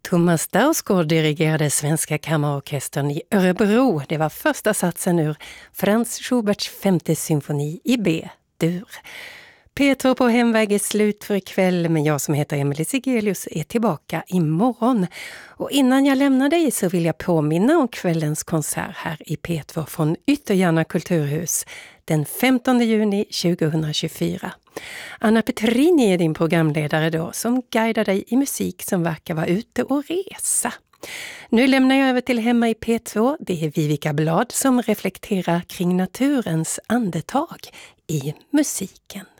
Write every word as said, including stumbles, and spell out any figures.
Thomas Dausgaard dirigerade Svenska kammarorkestern i Örebro. Det var första satsen ur Franz Schuberts femte symfoni i B-dur. P två på hemväg är slut för ikväll, men jag som heter Emelie Sigelius är tillbaka imorgon. Och innan jag lämnar dig så vill jag påminna om kvällens konsert här i P två från Ytterjärna kulturhus den femtonde juni tjugohundratjugofyra. Anna Petrini är din programledare då, som guidar dig i musik som verkar vara ute och resa. Nu lämnar jag över till hemma i P två. Det är Vivica Blad som reflekterar kring naturens andetag i musiken.